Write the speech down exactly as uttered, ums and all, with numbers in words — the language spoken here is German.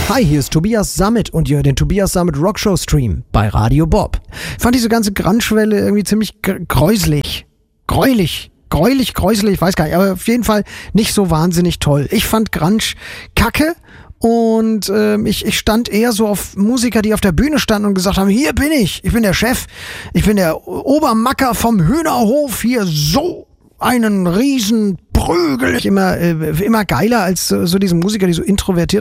Hi, hier ist Tobias Sammet und ihr hört den Tobias Sammet Rockshow Stream bei Radio Bob. Ich fand diese ganze Grunge-Welle irgendwie ziemlich gräuslich, gräulich, gräulich, gräuslich, ich weiß gar nicht, aber auf jeden Fall nicht so wahnsinnig toll. Ich fand Grunge kacke und äh, ich, ich stand eher so auf Musiker, die auf der Bühne standen und gesagt haben, hier bin ich, ich bin der Chef, ich bin der Obermacker vom Hühnerhof, hier so einen riesen Prügel. Immer, äh, immer geiler als so diese Musiker, die so introvertiert